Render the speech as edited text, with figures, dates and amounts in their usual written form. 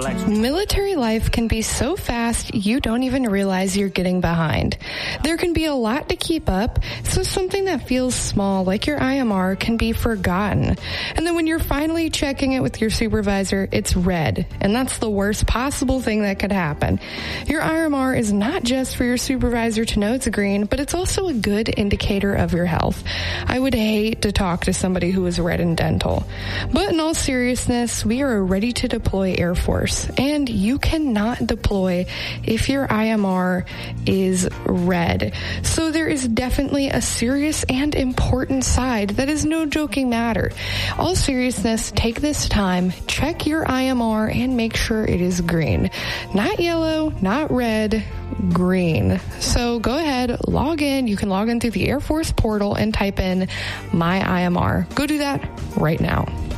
Military life can be so fast you don't even realize you're getting behind. There can be a lot to keep up, so something that feels small like your IMR can be forgotten. And then when you're finally checking it with your supervisor, it's red. And that's the worst possible thing that could happen. Your IMR is not just for your supervisor to know it's green, but it's also a good indicator of your health. I would hate to talk to somebody who is red in dental. But in all seriousness, we are a ready to deploy Air Force, and you cannot deploy if your IMR is red. So there is definitely a serious and important side that is no joking matter. All seriousness, take this time, check your IMR, and make sure it is green. Not yellow, not red, green. So go ahead, log in. You can log in through the Air Force portal and type in my IMR. Go do that right now.